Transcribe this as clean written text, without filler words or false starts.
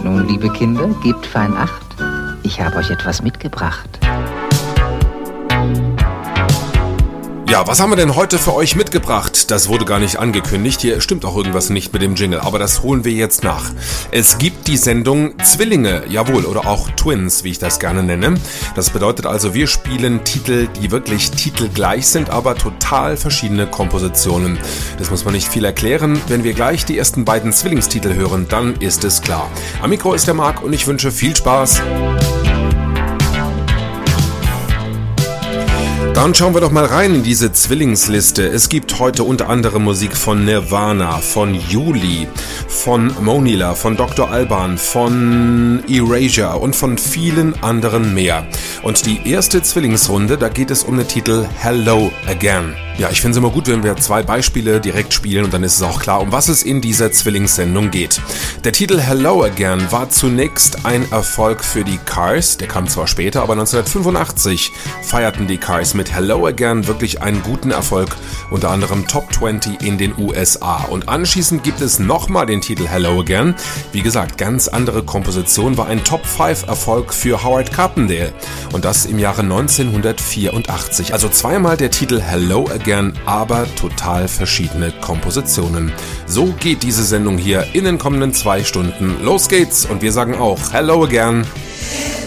Nun, liebe Kinder, gebt fein Acht. Ich habe euch etwas mitgebracht. Ja, was haben wir denn heute für euch mitgebracht? Das wurde gar nicht angekündigt. Hier stimmt auch irgendwas nicht mit dem Jingle, aber das holen wir jetzt nach. Es gibt die Sendung Zwillinge, jawohl, oder auch Twins, wie ich das gerne nenne. Das bedeutet also, wir spielen Titel, die wirklich titelgleich sind, aber total verschiedene Kompositionen. Das muss man nicht viel erklären. Wenn wir gleich die ersten beiden Zwillingstitel hören, dann ist es klar. Am Mikro ist der Marc und ich wünsche viel Spaß. Dann schauen wir doch mal rein in diese Zwillingsliste. Es gibt heute unter anderem Musik von Nirvana, von Yuli, von Monila, von Dr. Alban, von Erasure und von vielen anderen mehr. Und die erste Zwillingsrunde, da geht es um den Titel Hello Again. Ja, ich finde es immer gut, wenn wir zwei Beispiele direkt spielen und dann ist es auch klar, um was es in dieser Zwillingssendung geht. Der Titel Hello Again war zunächst ein Erfolg für die Cars, der kam zwar später, aber 1985 feierten die Cars mit Hello Again wirklich einen guten Erfolg, unter anderem Top 20 in den USA. Und anschließend gibt es nochmal den Titel Hello Again. Wie gesagt, ganz andere Komposition, war ein Top 5 Erfolg für Howard Carpendale. Und das im Jahre 1984. Also zweimal der Titel Hello Again, aber total verschiedene Kompositionen. So geht diese Sendung hier in den kommenden 2 Stunden. Los geht's und wir sagen auch Hello Again.